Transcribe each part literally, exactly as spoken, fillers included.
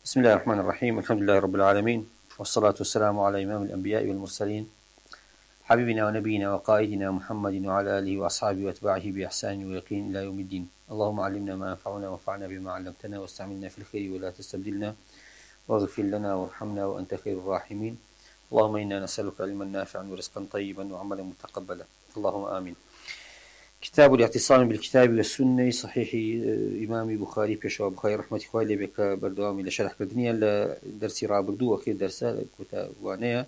بسم الله الرحمن الرحيم. الحمد لله رب العالمين، والصلاة والسلام على إمام الأنبياء والمرسلين حبيبنا ونبينا وقائدنا محمد وعلى آله وأصحابه وأتباعه بإحسان ويقين إلى يوم الدين. اللهم علمنا ما ينفعنا وانفعنا بما علمتنا واستعملنا في الخير ولا تستبدلنا واغفر لنا وارحمنا وأنت خير الراحمين. اللهم إنا نسألك علما نافعا ورزقا طيبا وعملا متقبلا، اللهم آمين. كتاب الاعتصام بالكتاب والسنة صحيح إمام بخاري بيشوا بخاري رحمة الله عليه بك بردوامي لشرح كردنيا لدرسي رابردو وخير درسا كتابوانيا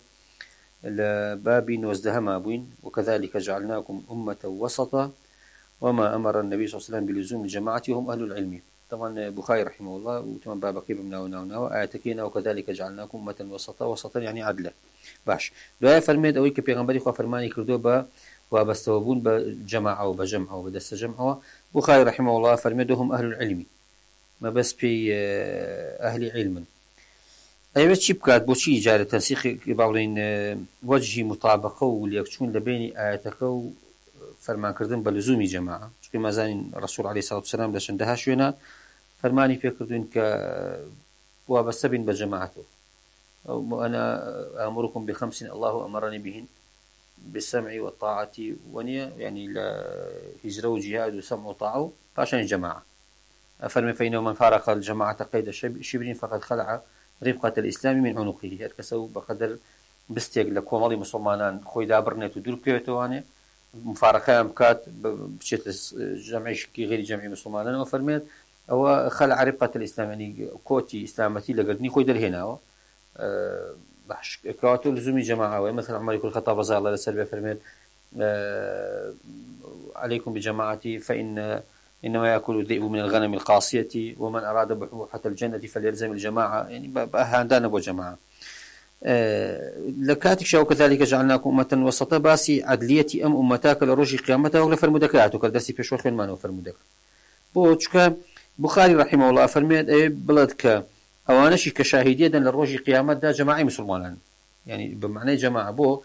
لباب نوزدهما بوين. وكذلك جعلناكم أمة وسطا وما أمر النبي صلى الله عليه وسلم بلزوم الجماعة هم أهل العلم. طبعا بخاري رحمه الله وتمام باب قيب منا وناونا وآياتكينا وكذلك جعلناكم أمة وسطا وسطا يعني عدلا باش. دعاء فرميد أوي كبيغنبري خوا فرماني كردو با وابستوبون بجماعة وبجمعة وبدست جمعة. بخاري رحمه الله فرميدهم أهل العلم ما بس في أهل علم. أيوة شي بكات بوشي جارة تنسيق باولين وجه مطابقة وليكتشون لبين آياتك فرمان كردن بلزومي جماعة كما زين الرسول عليه الصلاة والسلام لشندها شونا فرماني في كردن ك وابستبين بجماعته. وأنا أمركم بخمس الله أمرني بهن بالسمع والطاعة ونية يعني لهجرة وجهاد وسمع وطاعة فعشان الجماعة. أفرمي فإنه من فارق الجماعة قيد شبر فقد خلع رفقة الإسلام من عنقه. هركسو بقدر بستيق لكومالي مسلمانان خوي دابرنت ودور بيوتواني مفارقة أمكات بشكل جمعي شكي غير جمعي مسلمانان. وفرميت أو خلع رفقة الإسلام يعني كوتي إسلامتي لقدني خوي در هنا أه بحش كاتو لزومي جماعة. ومثلا عمر يقول الخطاب رضي الله عنه فرميت أه عليكم بجماعتي فإن إنما يأكل الذئب من الغنم القاصية ومن أراد بحوحة الجنة فليلزم الجماعة يعني بأهاندان أبو جماعة. أه لكاتك شاو كذلك جعلناكم أمة وسطا باسي عدلية أم أمتاك لرجي قيامتها ولا فرمودكاتك الدرسي في شوخ المانو فرمودك بوشك. بخاري رحمه الله فرميت أي بلدك أوانشي كشاهدية للرجي قيامت دا جماعي مسلمان يعني بمعنى جماعة بو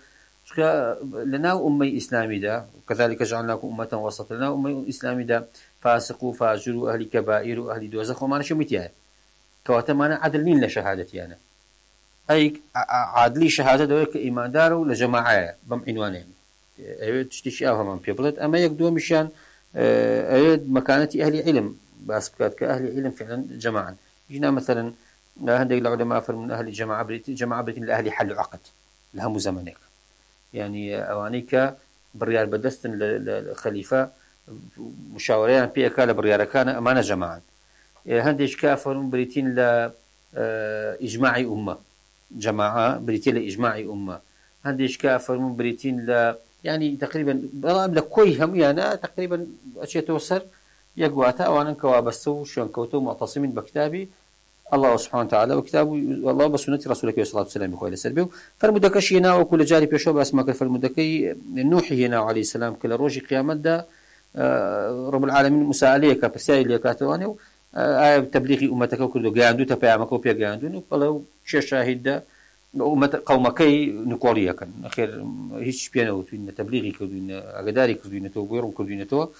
لنا أمي إسلامي دا وكذلك جعلناكم أمة وسطا لنا أمي إسلامي دا فاسقوا فاجروا أهل كبائر وأهل دوزخ وما نشو متياه كواتمانا عدل مين لشهادتي أنا أي عدلي شهادة دوك إيمان دارو لجماعة بمعنوانين أيوة تشتشي أفهم بيبلت أما يقدوا مشان أيوة مكانة أهل علم بس بكات كأهل علم فعلا جماعة. جينا مثلا هندي العلماء فرمون أهل جماعة بريت جماعة بريت لأهل حل عقد لهم زمنك يعني أوانيك بريار بدستن للخليفة مشاورين بي أكال بريار كان أمانة جماعة. هندي كافرون بريتين لإجماع أمة جماعة بريتين لإجماع أمة. هندي كافرون بريتين ل يعني تقريبا بلام لكوي هم يعني تقريبا أشياء توصل يقواتا أوانا كوابستو شون كوتو معتصمين بكتابي الله سبحانه وتعالى وكتابه والله بسنة رسولك صلى الله عليه وسلم بخوي لسربيه. فالمدكش هنا وكل جاري بيشو باسمك فالمدكي نوحي هنا عليه السلام كل روج قيامت دا رب العالمين مسائلية كبسائل كاتواني آية تبليغ أمتك وكردو قاندو تبعمك وبيا قاندو ولو شاهد دا أمة قومكي نقوليا كان أخير هيش بيانو إن تبليغي كردو إن أقداري كردو إن تو غيرهم كردو إن تو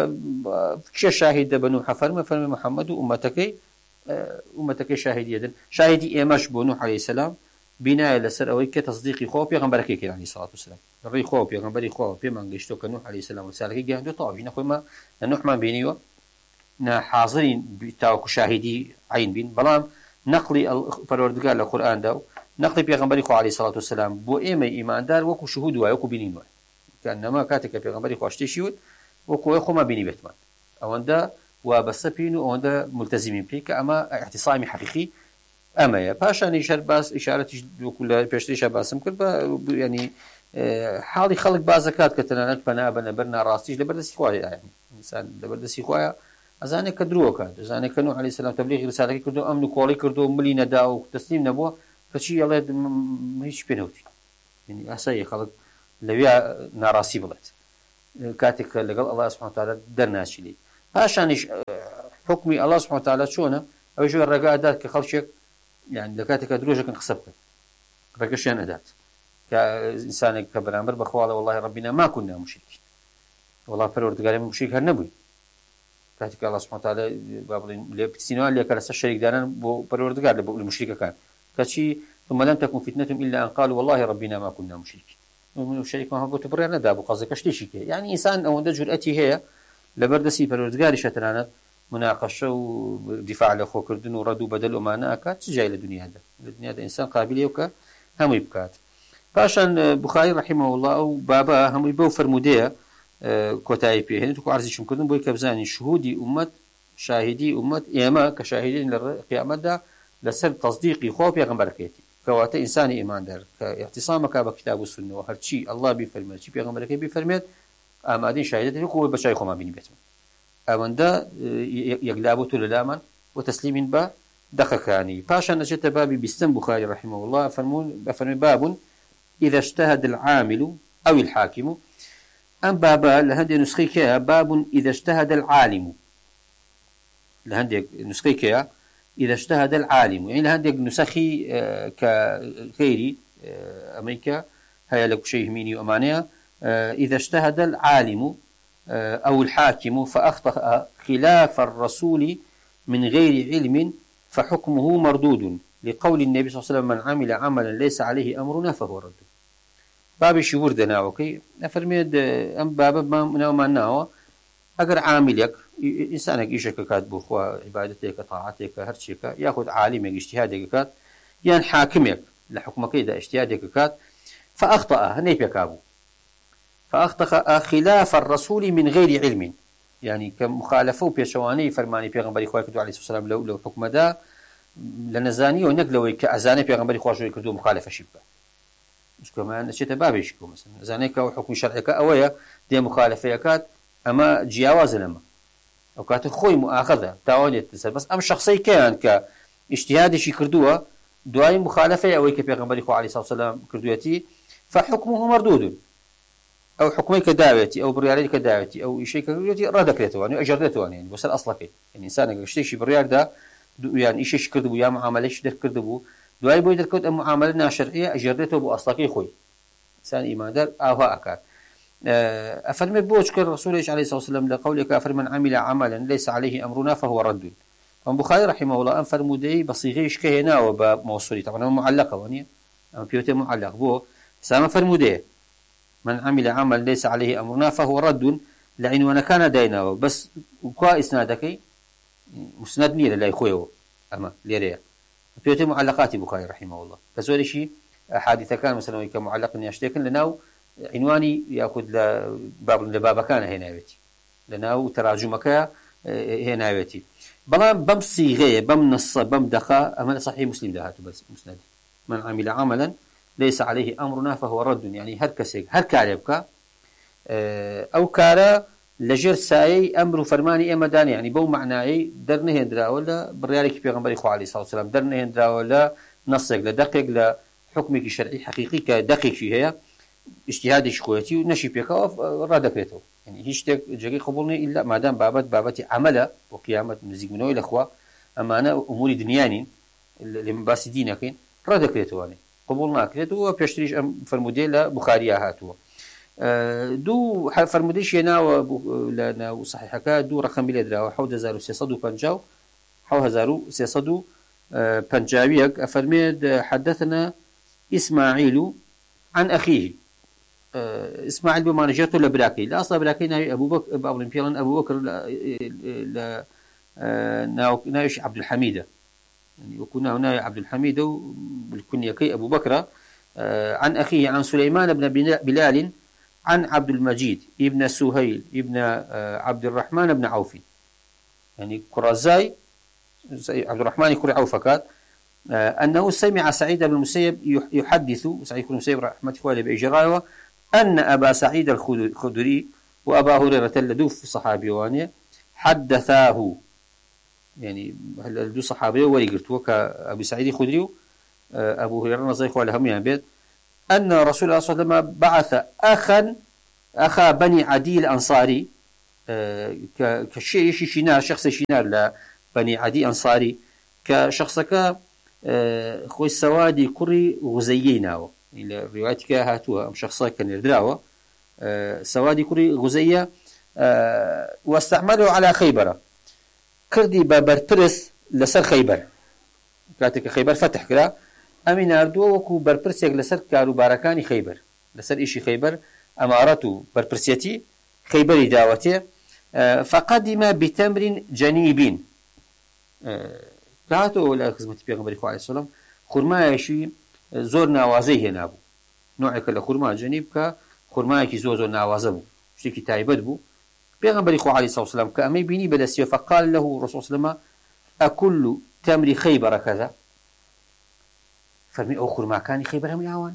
شاهد دا بنو حفرم فرم محمد وأمتك أمتك شاهدية شاهدي إيماش بنوح عليه السلام بناء لسر أوي كتصديق خوف بيغمبرك كي عليه الصلاة والسلام ربي خوف بيغمبري خوف بمن جشتو كنوح عليه السلام ورسالك جاهدو طبعا نخوي ما نوح ما بينيو نا حاضرين بتاعك شاهدي عين بين بلام نقلي الفروردقار القرآن داو نقلي بيغمبري خو عليه الصلاة والسلام بو إيمي إيمان دار وكو شهود وكو بينين واي كأنما كاتك بيغمبري خو أشتشيود وكو يخو ما بيني بيتمان أو ده وبسبين وهذا ملتزمين فيك أما اعتصامي حقيقي أما يا باشا إشارة باس إشارة كل بيشتري باسم كل يعني حالي خلق بازكات كتنا بنا بنا برنا راستيش لبردسي خوايا يعني إنسان لبردسي خوايا أزاني كدروه كان أزاني كانوا عليه السلام تبليغ رسالة كردو أمن كولي كردو ملينا داو تسليم نبوه فشي الله ما هيش بينوتي يعني أحسن خلق لويا ناراسي بلت كاتك لقال الله سبحانه وتعالى درناش لي عشانش حكمي الله سبحانه وتعالى شونه أو يجوا الرجاء ذات كخلشك يعني لكاتك دروجك انخسبت رجشان أدات كإنسان كبرامبر بخواله والله ربنا ما كنا مشركين والله فرورد قال مشرك هالنبي كاتك الله سبحانه وتعالى بابلين لبتسينوا اللي كلا الشريك دانا بروردقار المشرك كان كشي ثم لم تكن فتنتهم إلا أن قالوا والله ربنا ما كنا مشركين ومن الشريك ما هو بتبرر نداب وقصدك شتيشي يعني إنسان أو ده جرأتي هي لبردسي بروردقار شترانا مناقشة ودفاع له خوكردن وردوا بدل أمانة كات جاي للدنيا هذا الدنيا هذا إنسان قابل يوكا هم يبكات باشان بخاري رحمه الله أو بابا هم يبوا فرمودية كوتاي بيه هن تكو عرضي شمكردن بوي كبزاني شهودي أمة شاهدي أمة إيما كشاهدين للقيامة دا لسر تصديقي خوف يا غمبركيتي كواتا إنساني إيمان دار كاعتصامك بكتاب السنة وهرشي الله بيفرمت شي بيغمبركي بيفرمت آمادين شاهدتي هو بشاي خما بيني بيتم أمن دا يقلابوتو للامان وتسليم با دقكاني باشا نجت بابي بستن بخاري رحمه الله فرمون بفرمي باب إذا اجتهد العامل أو الحاكم أم بابا لهندي نسخيكيا باب إذا اجتهد العالم لهندي نسخيكيا إذا اجتهد العالم يعني لهندي نسخي كغيري أمريكا هيا لك شيء ميني وأمانيا إذا اجتهد العالم أو الحاكم فأخطأ خلاف الرسول من غير علم فحكمه مردود لقول النبي صلى الله عليه وسلم من عمل عملا ليس عليه أمرنا فهو رد باب شهور دناوكي نفرميد أم باب ما ناو ما ناو أجر عاملك إنسانك إيشك كاتبو خوا عبادتك طاعتك هرشك يأخذ عالمك اجتهادك كات يعني حاكمك لحكمك إذا اجتهادك كات فأخطأ هنيك كابو فأخطأ خلاف الرسول من غير علم يعني كمخالفه بيشواني فرماني بيغمبري خواه كدو عليه الصلاة والسلام لو, لو حكم دا لنزاني ونك لو كأزاني بيغمبري خواه شوي كدو مخالفة شبه مش كمان نشيت بابيشكو مثلا زانيك وحكم شرعك أويا دي مخالفة كات أما جياواز لما أو كات خوي مؤاخذة تاوليت بس أم شخصي كان كاجتهاد شي كردوه دواي مخالفة أوي كبيغمبري خواه عليه الصلاة والسلام كردويتي فحكمه مردود أو حكمي كداويتي أو بريالي كداويتي أو شيء كداويتي ردك لته يعني أجرته يعني بس الأصل كي يعني إنسان يشتري شيء بريال ده يعني إيش يشكر دبو يا معاملة إيش ده كردبو دواي بيقدر كود معاملة شرعية أجرته أبو أصلكي خوي إنسان إيمان دار أهوا أكاد أفرم بوشكر الرسول عليه الصلاة والسلام لقولك أفرم من عمل عملا ليس عليه أمرنا فهو رد البخاري رحمه الله أنفر مدعي بصيغيش كهنا وبموصولي طبعا هو معلقة وانيا أما بيوتي معلق بو سام فرمودي من عمل عمل ليس عليه أمرنا فهو رد لعن وانا كان دينه بس وكا إسنادك مسندني لا يخويه أما ليريا بيوتي معلقات بخاري رحمه الله فسولي شيء حادثة كان مثلا كمعلق يشتكن لناو عنواني يأخذ لباب لباب كان هنا بيتي لناو تراجمك هنا بيتي بلان بم صيغه بم نص بم دخا أما صحيح مسلم دهاته بس مسند من عمل عملا ليس عليه أمرنا فهو رد يعني هر كسيك هر كاريبك أو كارا لجر ساي أمر فرماني إما داني يعني بو معناي درنه هندرا ولا بريالك بيغمبري خو عليه الصلاة والسلام درنه هندرا ولا نصك لدقيق لحكمك الشرعي حقيقي كدقيق شيء هي اجتهادي شكويتي ونشي بيك رادكريته يعني هيش تك جري قبولني إلا ما دام بابت بابتي عمله وقيامة مزيج منه الأخوة أما أنا أموري دنياني اللي من باس دينك رادكريته يعني قبولنا كريته وبيشتريش فرمودي لبخاري هاتوا دو فرموديش ينا لنا وصحيحك دو رقم بلادرا وحود زارو سيصدو بنجاو حو هزارو سيصدو بنجاويك أفرميد حدثنا إسماعيل عن أخيه إسماعيل بما نجاته لبراكي لا أصلا براكي ناوي أبو بكر أبو بكر أبو بكر لا ناوي عبد الحميدة يعني وكنا هنا عبد الحميد بالكنية كي أبو بكر عن أخيه عن سليمان بن بلال عن عبد المجيد ابن سهيل ابن عبد الرحمن بن عوف يعني كرزاي عبد الرحمن كري عوفكات أنه سمع سعيد بن المسيب يحدث سعيد بن المسيب رحمة الله بإجراءه أن أبا سعيد الخدري وأبا هريرة اللدوف صحابي وانيا حدثاه يعني هل صحابي ويقرت وكأبي سعيد الخدري أبو هريرة نزيخ ولهم يعني بيت أن رسول الله صلى الله عليه وسلم بعث أخا أخا بني عدي الأنصاري كشيء شينار شخص شينار لبني عدي أنصاري كشخصك خوي السوادي كري غزييناو إلى روايتك هاتوها أم شخصا كان يدراوه سوادي كري غزية واستعملوا على خيبرة کردی بە بەرپرس لەسەر خەیبەر کاتێک کە خەیبەر فتح کرا ئەمی ناردووە وەکو بەرپرسێک لەسەر کاروبارەکانی خەیبەر لەسەر ئیشی خەیبەر ئەمارەت و بەرپرسیەتی خەیبەری داوەتێ فقدم بتمر جەنیبین هاتەوە لە خزمەتی پێغەمبەری خوا عەلەیهی سەلام خورمایەکی زۆر ناوازەی هێنابوو نوعێکە لە خورما جەنیب کە خورمایەکی زۆر زۆر ناوازە بوو شتێکی تایبەت بوو پێغەمبەری خوا عەلەیهی سەلام کە ئەمەی بینی بەدەستیەوە فقال له ڕسوڵ سەلەمە ئەکل تەمری خەیبەر کەذا فەرمی ئەو خورماکانی خەیبەر هەمووی ئاوان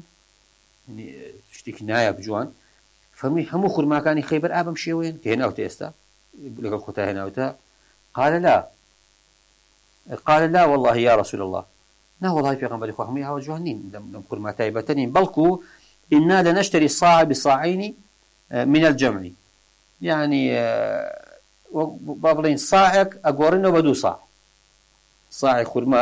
شتێکی نایەک جوان فەرمی هەموو خورماکانی خەیبەر ئا بەم شێوەیەن کە هێناوتە ئێستا لەگەڵ خۆتا هێناوتە قال لا قال لا والله يا رسول الله نا والله پیغمبر خو هەمووی ئاوا جوان نین لەم خورما تایبەتە نین بەڵکو إنا لنشتري الصاع بصاعين من الجمع يعني بابلين صاعك أقورنه بدو صاع صاع خورما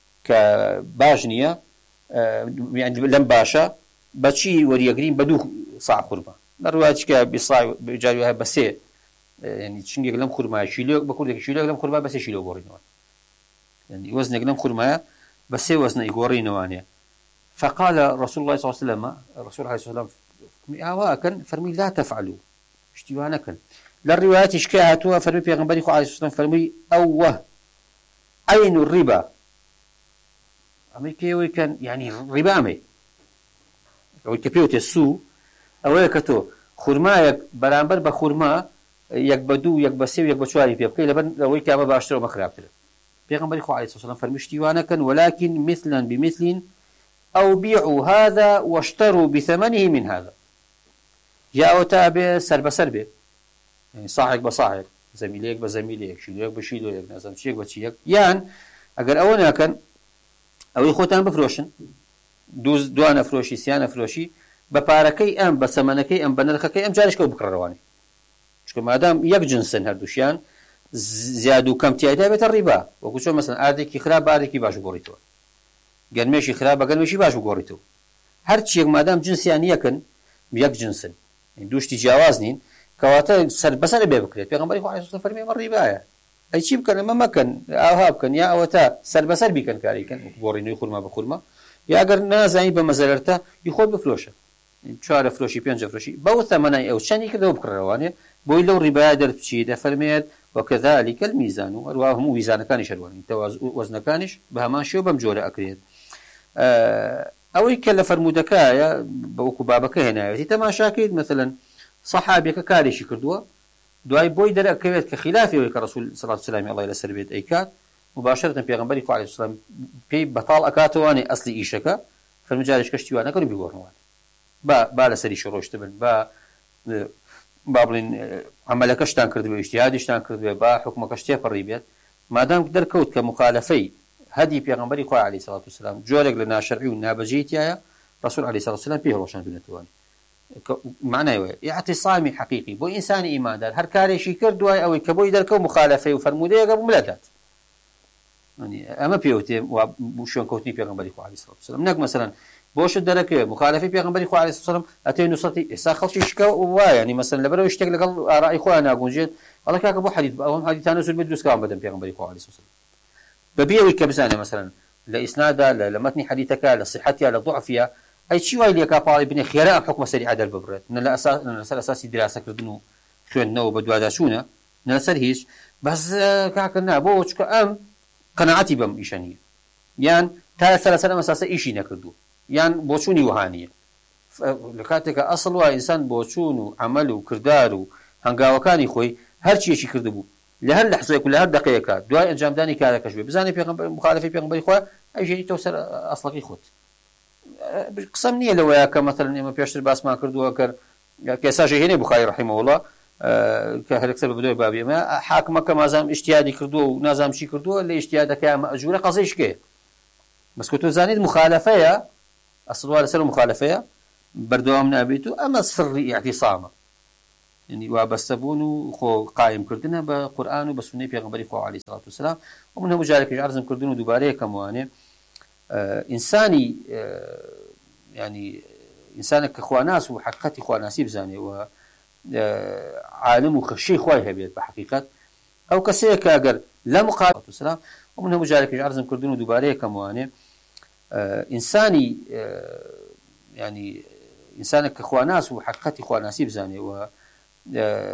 كباجنية يعني لم باشا بشي وريقرين بدو صاع خورما نرواتش كبصاع بجاريها بسي يعني تشنجي لم خورما شيلوك بقول لك شيلوك لم خورما بس شيلوك قورنه يعني وزنك لم خورما بس وزن يقورين وانيا فقال رسول الله صلى الله عليه وسلم الرسول عليه الصلاة والسلام أواكن فرمي لا تفعلوا اشتوانكن للروايات اشكاهتها فرمي پیغمبري عليه الصلاة والسلام فرمي أوه عين الربا أمي كيوي كان يعني ربا أمي أو كبيوت السو أو يكتو خرمايك برانبر بخرما يك بدو يك بسيو يك بشواري بيبقى لبن لو يكابا باشتروا مخرابتر پیغمبري عليه الصلاة والسلام فرمي اشتوانكن ولكن مثلا بمثل أو بيعوا هذا واشتروا بثمنه من هذا جاءوا تابع سرب سرب يعني صاحك بصاحك زميليك بزميليك شيلوك بشيلوك نازم شيك بشيك يعني أجر أولا كان أو يخوتان بفروشن دوز دوان فروشي سيان فروشي بباركي أم بسمنكي أم بنرخكي أم جارش كو بكرر رواني شكو ما دام يك جنسن هردوشيان زيادو كم تيادا بيت الربا وكو شو مثلا آردكي خراب آردكي باشو بوريتو گەرمێشی خراپە گەرمێشی باش بگۆڕیتەوە هەر چیەک مادام جنسیان یەکن یەک جنسن دووشتی جیاواز نین کەواتە سەر بەسەر بێ بکرێت پێغەمبەری خوا عەلەیهی سەلام فەرمی ئەمە ڕیبایە ئەی چی بکەن ئەمە مەکەن ئاها بکەن یا ئەوە تا سەر بەسەر بیکەن کاریکەن گۆڕینەوەی خورما بە خورما یا ئەگەر نازانی بە مەزەرەرتە یخۆت بفرۆشە چوارە فرۆشی پێنجە فرۆشی بەو تەمەنای ئەو چەندی کردەوە بکڕەوانێ بۆی لەو ڕیبایە دەربچی دەفەرمێت وكذلك الميزان ورواه ميزان كان شروان وزن كانش بهمان شو بمجوره اكريت أو يكل فرمودكايا بوكو بابك هنا تماشاكيد مثلا صحابيك كاريشي كردوا دواي بوي در كبيت كخلافي ويك رسول صلى الله عليه وسلم الله يسر بيت ايكات مباشرة پیغمبري عليه السلام بي بطال اكاتواني اصلي ايشكا فالمجالش كشتيوانا كانوا بيغورنوان با با لسري شروش تبن با بابلين عملكشتان كردوا اجتهادشتان كردوا با حكمكشتيا فريبيت ما دام قدر كوت كمخالفي هدي پیغمبري خو عليه الصلاه والسلام جورك لنا شرعي ونابجيتيا رسول عليه الصلاه والسلام به روشن دونتوان معناه اعتصامي حقيقي بو انسان ايمان دار هر كاري شي كردوا او كبوي دركو مخالفه وفرموديه قبل ملاتات يعني اما بيوتي وشون كوتني پیغمبري خو عليه الصلاه والسلام نك مثلا بوش درك مخالفه پیغمبري خو عليه الصلاه والسلام اتي نصتي اسا خلشي شكا و يعني مثلا لبرو يشتغل قال راي خو انا قنجت الله كاك ابو حديث او حديث انا سل بدوس كان بدن پیغمبري خو عليه الصلاه والسلام ببيعوا كبسانه مثلا لاسنادها لمتن حديثك لصحتها لضعفها اي شيء وايل يكافى ابن خيار حكم سريع هذا الببرت ان الاساس ان الاساس دراسه كردنو شون نو بدوادا شونه نسر هيش بس كاكنا بوش كام قناعتي بم ايشانيه يعني تا ثلاثه اساس ايشي نكردو يعني بوشوني وهانيه لكاتك اصل وا انسان بوشونو عملو كردارو هنگاوكاني خوي هر شيء شي كردبو لهر لحظه كل هر دقيقه دواء انجام داني كارك شوي بزاني پیغمبر مخالفه پیغمبر خو اي شيء توسر اصلي خود قسم نيه لو يا مثلا ما بيشتر باس ما كردو كر كساجي هنا بخاري رحمه الله كهرك سبب دو بابي ما حاكمه كما زام اجتهادي كردو نظام شي كردو اللي اجتهادك يا ماجور قصيش كي بس كنت زانيد مخالفه يا اصل ولا سر مخالفه بردوام نابيتو اما سر اعتصامه يعني وابستبون خو قائم كردنا بقرآن وبسنة پیغمبر خو عليه الصلاة والسلام ومنها مجالك عرضم كردنا دوباره كموانه آه إنساني آه يعني إنسانك خواناس وحقيقتي خواناسي بزاني و آه عالم وخشي خواه بيت بحقيقة أو كسيك أجر لا مقابل السلام. ومنها مجالك عرض كردون ودبارية كموانه آه إنساني آه يعني إنسانك إخواناس وحقيقة إخواناسي بزاني و